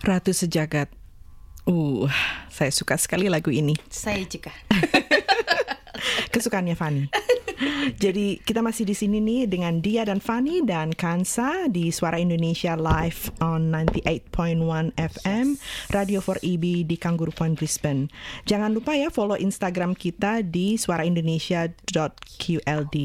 Ratu Sejagat. Saya suka sekali lagu ini. Saya juga. Kesukaannya Fanny. Jadi kita masih di sini nih dengan Dia dan Fanny dan Kansa di Suara Indonesia Live on 98.1 FM Radio 4EB di Kangguru Point, Brisbane. Jangan lupa ya follow Instagram kita di suaraindonesia.qld.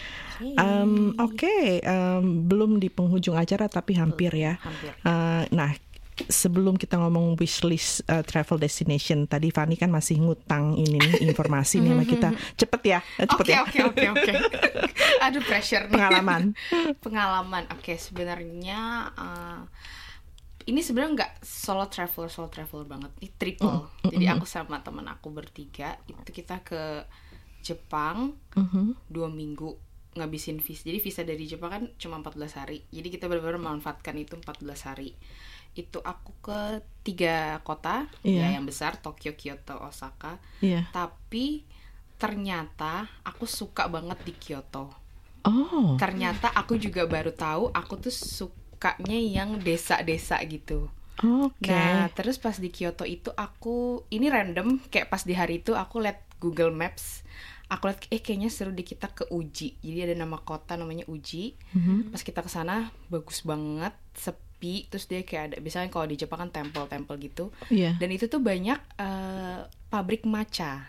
Belum di penghujung acara tapi hampir ya. Nah, sebelum kita ngomong wishlist travel destination, tadi Fanny kan masih ngutang ini nih informasi nih sama kita. Cepet ya. Oke. Aduh, pressure nih. Pengalaman. Oke, sebenarnya ini sebenarnya nggak solo traveler banget. Ini triple. Jadi aku sama teman aku bertiga itu kita ke Jepang 2 minggu ngabisin visa. Jadi visa dari Jepang kan cuma 14 hari. Jadi kita benar-benar memanfaatkan itu 14 hari. Itu aku ke 3 kota ya yang besar, Tokyo, Kyoto, Osaka. Tapi ternyata aku suka banget di Kyoto. Ternyata aku juga baru tahu aku tuh sukanya yang desa-desa gitu. Nah, terus pas di Kyoto itu ini random, kayak pas di hari itu aku liat Google Maps. Aku liat kayaknya seru di kita ke Uji. Jadi ada nama kota namanya Uji. Pas kita ke sana bagus banget, sepi. Terus dia kayak ada, misalnya kalau di Jepang kan tempel-tempel gitu. Dan itu tuh banyak pabrik matcha.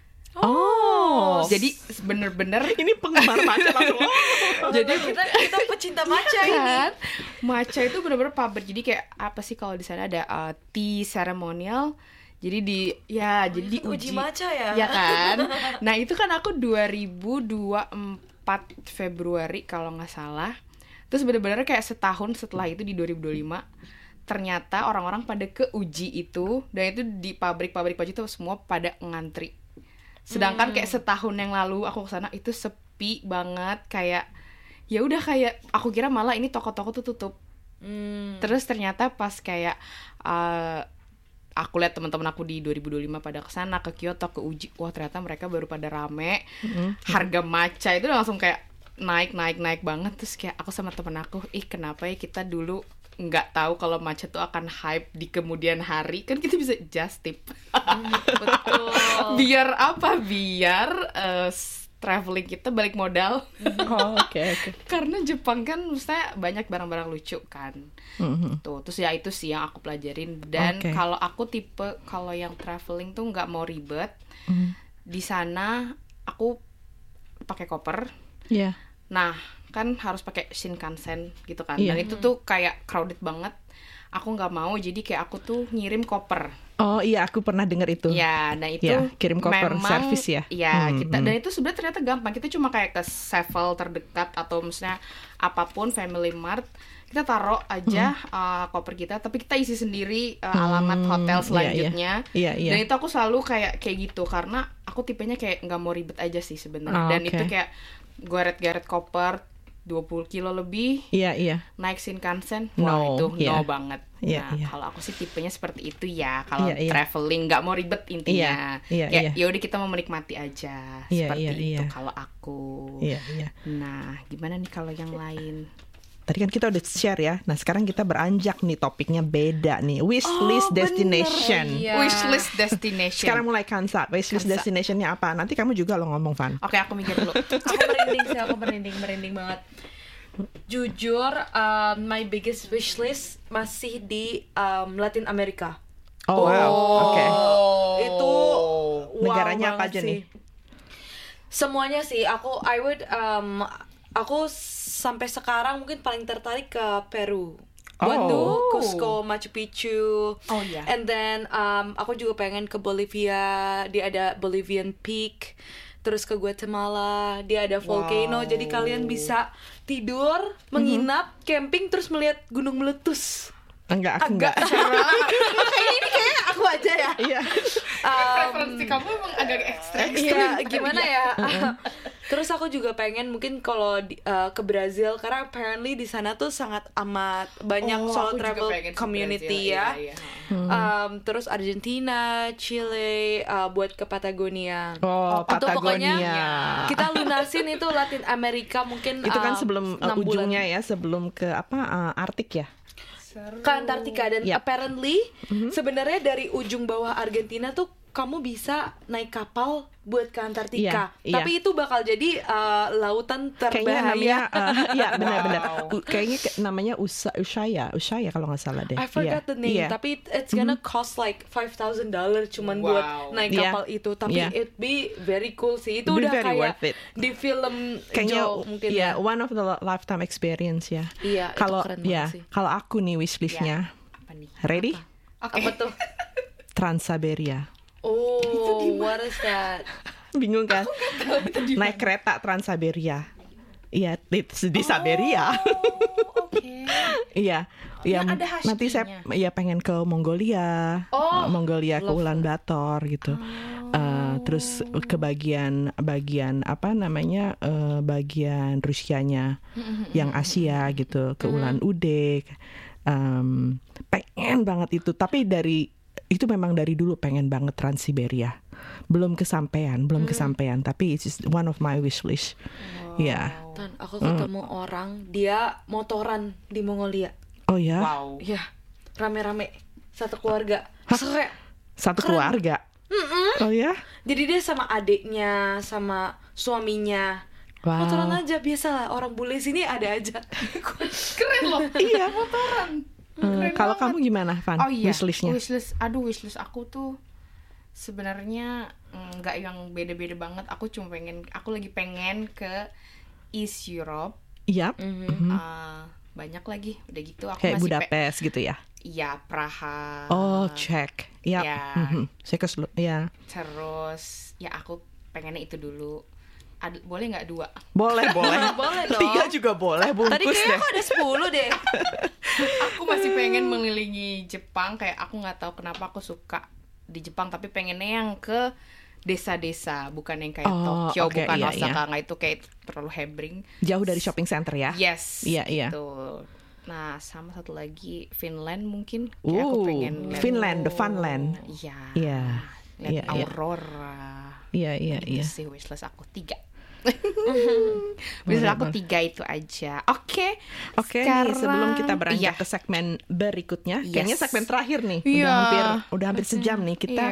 Jadi bener-bener ini penggemar matcha langsung. Jadi kita pecinta matcha ini. Matcha itu bener-bener pabrik. Jadi kayak apa sih kalau di sana ada tea ceremonial. Jadi di uji matcha ya. Ya kan? Nah, itu kan aku 2024 Februari kalau nggak salah. Terus bener-bener kayak setahun setelah itu di 2025 ternyata orang-orang pada ke Uji itu, dan itu di pabrik-pabrik baju itu semua pada ngantri. Sedangkan kayak setahun yang lalu aku kesana itu sepi banget, kayak ya udah kayak aku kira malah ini toko-toko tuh tutup. Terus ternyata pas kayak aku lihat teman-teman aku di 2025 pada kesana ke Kyoto ke Uji, wah ternyata mereka baru pada rame. Harga matcha itu langsung kayak naik banget. Terus kayak aku sama temen aku, kenapa ya kita dulu nggak tahu kalau matcha tuh akan hype di kemudian hari, kan kita bisa just tip. Betul. Biar traveling kita balik modal. Oke. Karena Jepang kan maksudnya banyak barang-barang lucu kan. Tuh, terus ya itu sih yang aku pelajarin. Dan kalau aku tipe kalau yang traveling tuh nggak mau ribet. Di sana aku pakai koper. Nah, kan harus pakai Shinkansen gitu kan. Dan itu tuh kayak crowded banget. Aku nggak mau, jadi kayak aku tuh ngirim koper. Aku pernah dengar itu. Ya, nah itu kirim koper service ya. Ya, dan itu sebenarnya ternyata gampang. Kita cuma kayak ke Sevel terdekat atau misalnya apapun Family Mart, kita taruh aja koper kita, tapi kita isi sendiri alamat hotel selanjutnya. Dan itu aku selalu kayak gitu karena aku tipenya kayak nggak mau ribet aja sih sebenarnya. Dan itu kayak geret-geret koper 20 kilo lebih, naik Shinkansen, itu no banget. Kalau aku sih tipenya seperti itu ya. Kalau traveling nggak mau ribet intinya. Ya udah kita mau menikmati aja seperti itu kalau aku. Nah, gimana nih kalau yang lain? Tadi kan kita udah share ya. Nah, sekarang kita beranjak nih, topiknya beda nih. Wishlist destination. Wishlist destination. Sekarang mulai Kansa. Wishlist destinationnya apa? Nanti kamu juga lo ngomong, Van. Oke, aku mikir dulu. Aku merinding banget. Jujur, my biggest wishlist masih di Latin America. Oke. Itu negaranya apa aja nih? Semuanya sih. Aku sampai sekarang mungkin paling tertarik ke Peru. Cusco, Machu Picchu. And then aku juga pengen ke Bolivia. Dia ada Bolivian Peak. Terus ke Guatemala, dia ada volcano. Jadi kalian bisa tidur, menginap, camping, terus melihat gunung meletus. Enggak. Ini kayak aku aja ya. Preferensi kamu emang agak ekstrim. Iya, gimana ya? Terus aku juga pengen mungkin kalau ke Brazil, karena apparently di sana tuh sangat amat banyak solo travel community ya. Terus Argentina, Chile, buat ke Patagonia. Patagonia. Pokoknya kita lunasin itu Latin Amerika mungkin. Itu kan sebelum ujungnya ya, sebelum ke Arktik ya. ke Antartika dan apparently sebenarnya dari ujung bawah Argentina tuh kamu bisa naik kapal buat ke Antartika. Tapi itu bakal jadi lautan terbahaya. Iya, benar-benar. Kayaknya namanya Ushuaia kalau nggak salah deh. I forgot the name. Tapi it's gonna cost like $5,000 cuman buat naik kapal itu. Tapi it be very cool sih. Itu udah kayak di film Joe mungkin. Iya, one of the lifetime experience ya. Iya, itu keren banget sih. Kalau aku nih wishlistnya, ready? Apa tuh? Trans-Siberia. Oh, what is that? Bingung kan? Naik kereta Trans-Siberia. Iya, di Siberia. Oke. Iya. Ya, nanti saya pengen ke Mongolia. Mongolia ke Ulaanbaatar gitu. Terus ke bagian apa namanya? Bagian Rusianya yang Asia gitu, ke Ulan-Ude. Pengen banget itu, tapi itu memang dari dulu pengen banget Trans-Siberia. Belum kesampaian, tapi it's one of my wish list. Ya. Dan aku ketemu orang dia motoran di Mongolia. Oh ya? Wow. Ya, rame-rame satu keluarga. Satu keluarga. Oh ya? Jadi dia sama adiknya, sama suaminya. Wow. Motoran aja biasalah, orang bule sini ada aja. Keren loh. Iya, motoran. Kalau kamu gimana, Van? Wishlistnya? Wishlist aku tuh sebenarnya nggak yang beda-beda banget. Aku lagi pengen ke East Europe. Yap. Banyak lagi. Udah gitu aku kayak masih Budapest gitu ya? Iya, Praha. Oh, Czech. Yap. Saya ke Terus ya aku pengennya itu dulu. Boleh nggak 2? Boleh. Boleh dong. 3 juga boleh, bungkus tadi kayaknya aku ada 10 deh. Aku masih pengen mengelilingi Jepang. Kayak aku nggak tahu kenapa aku suka di Jepang, tapi pengennya yang ke desa-desa, bukan yang kayak Tokyo, bukan Osaka. Nggak itu kayak terlalu hebring. Jauh dari shopping center ya? Yes. Iya. Gitu. Nah, sama satu lagi Finland mungkin. Kayak aku pengen Finland, the Funland. Iya. Lihat aurora. Iya. Itu sih wishlist aku 3. Wishlist aku 3 itu aja. Oke, nih, sebelum kita beranjak ke segmen berikutnya, kayaknya segmen terakhir nih. Udah hampir sejam nih kita.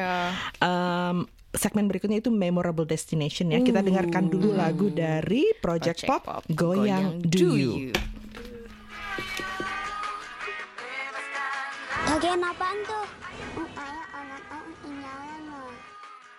Segmen berikutnya itu Memorable Destination ya. Kita dengarkan dulu lagu dari Project Pop, Goyang Do You. Bagian apaan tuh?